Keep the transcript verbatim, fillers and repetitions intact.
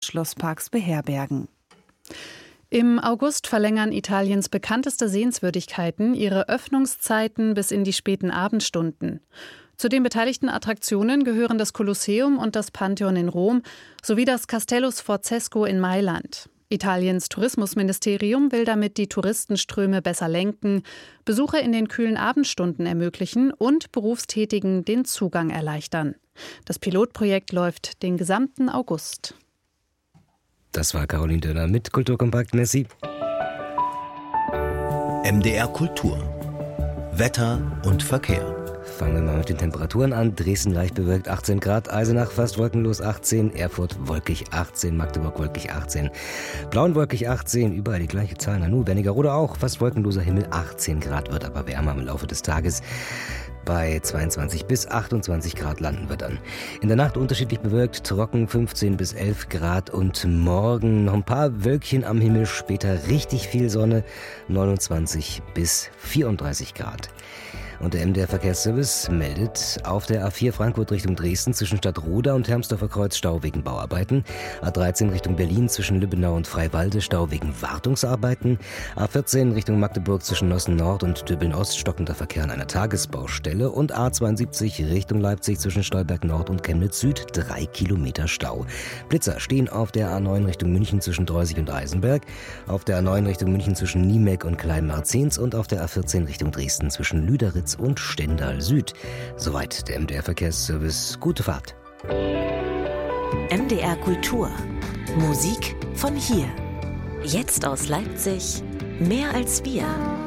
Schlossparks beherbergen. Im August verlängern Italiens bekannteste Sehenswürdigkeiten ihre Öffnungszeiten bis in die späten Abendstunden. Zu den beteiligten Attraktionen gehören das Kolosseum und das Pantheon in Rom sowie das Castello Sforzesco in Mailand. Italiens Tourismusministerium will damit die Touristenströme besser lenken, Besuche in den kühlen Abendstunden ermöglichen und Berufstätigen den Zugang erleichtern. Das Pilotprojekt läuft den gesamten August. Das war Caroline Döner mit Kulturkompakt. Merci. M D R Kultur. Wetter und Verkehr. Fangen wir mal mit den Temperaturen an. Dresden leicht bewölkt achtzehn Grad, Eisenach fast wolkenlos achtzehn, Erfurt wolkig achtzehn, Magdeburg wolkig achtzehn, Plauen wolkig achtzehn, überall die gleiche Zahl. Nanu, Wernigerode auch, fast wolkenloser Himmel, achtzehn Grad, wird aber wärmer im Laufe des Tages. Bei zweiundzwanzig bis achtundzwanzig Grad landen wir dann. In der Nacht unterschiedlich bewölkt, trocken fünfzehn bis elf Grad und morgen noch ein paar Wölkchen am Himmel, später richtig viel Sonne, neunundzwanzig bis vierunddreißig Grad. Und der M D R-Verkehrsservice meldet auf der A vier Frankfurt Richtung Dresden zwischen Stadtroda und Hermsdorfer Kreuz Stau wegen Bauarbeiten, A dreizehn Richtung Berlin zwischen Lübbenau und Freiwalde Stau wegen Wartungsarbeiten, A vierzehn Richtung Magdeburg zwischen Nossen Nord und Döbeln Ost stockender Verkehr an einer Tagesbaustelle und A zweiundsiebzig Richtung Leipzig zwischen Stolberg Nord und Chemnitz Süd drei Kilometer Stau. Blitzer stehen auf der A neun Richtung München zwischen Dreusig und Eisenberg, auf der A neun Richtung München zwischen Niemeck und Kleinmarzens und auf der A vierzehn Richtung Dresden zwischen Lüderitz und Stendal Süd. Soweit der M D R-Verkehrsservice. Gute Fahrt. M D R Kultur. Musik von hier. Jetzt aus Leipzig. Mehr als wir.